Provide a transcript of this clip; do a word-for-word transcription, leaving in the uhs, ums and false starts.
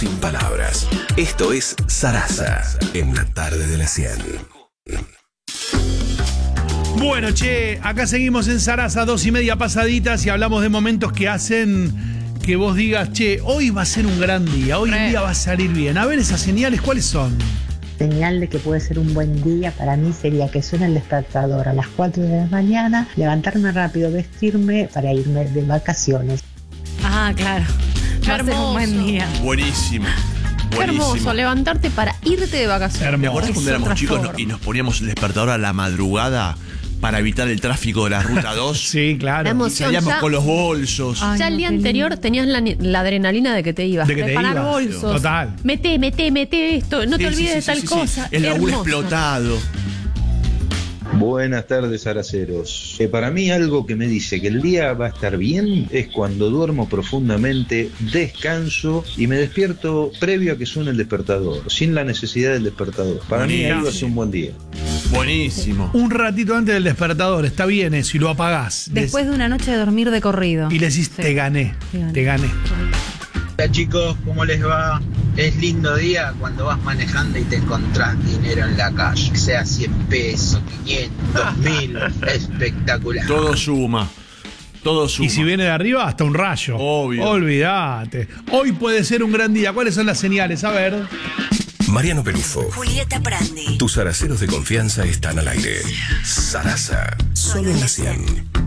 Sin palabras. Esto es Sarasa, en la tarde de la cien. Bueno, che, acá seguimos en Sarasa, dos y media pasaditas, y hablamos de momentos que hacen que vos digas, che, hoy va a ser un gran día, hoy el día va a salir bien. A ver, esas señales, ¿cuáles son? Señal de que puede ser un buen día para mí sería que suene el despertador a las cuatro de la mañana, levantarme rápido, vestirme para irme de vacaciones. Ah, claro. Va a ser un buen día. Buenísimo. Qué Buenísimo. hermoso, levantarte para irte de vacaciones. Hermoso. ¿Me acuerdas cuando Es éramos otra chicos forma. y nos poníamos el despertador a la madrugada para evitar el tráfico de la ruta dos? Sí, claro. La Y emoción. salíamos ya- con los bolsos. Ya Ay, el no, día qué anterior lindo. tenías la, la adrenalina de que te ibas. De que te Preparar ibas. bolsos. Total. Mete, mete, mete esto. No Sí, te sí, olvides sí, de sí, tal sí, sí. cosa. El baúl Hermoso. explotado. Buenas tardes, araceros. Eh, para mí algo que me dice que el día va a estar bien es cuando duermo profundamente, descanso y me despierto previo a que suene el despertador, sin la necesidad del despertador. Para mí Buenísimo. algo es un buen día. Buenísimo. Un ratito antes del despertador, está bien eso, y lo apagás. Después de una noche de dormir de corrido. Y le decís, Sí. te gané, Te gané. te gané. Hola chicos, ¿cómo les va? Es lindo día cuando vas manejando y te encontrás dinero en la calle, sea cien pesos, quinientos, dos mil, espectacular. Todo suma. Todo suma. Y si viene de arriba, hasta un rayo. Obvio. Olvídate. Hoy puede ser un gran día. ¿Cuáles son las señales? A ver. Mariano Pelufo. Julieta Prandi. Tus araceros de confianza están al aire. Sarasa, solo en la cien.